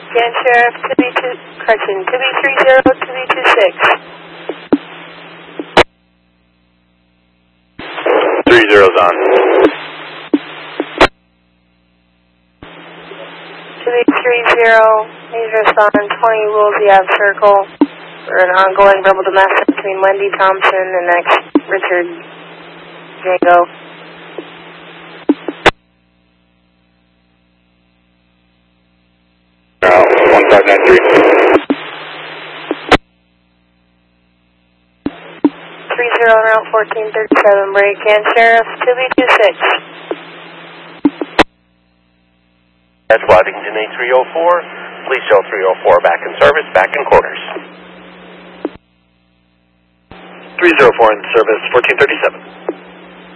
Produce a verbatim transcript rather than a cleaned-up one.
Again, Sheriff, two B two, correction, two B three zero, two B two six. Three zeros on. two B three zero, please respond twenty Woolsey Ave Circle for an ongoing verbal domestic between Wendy Thompson and next Richard Jago. Now, one five nine three. three zero route fourteen thirty-seven, break in, Sheriff, two B two six. That's Waddington A three oh four, Police Show three oh four, back in service, back in quarters. three zero four in service, fourteen thirty-seven.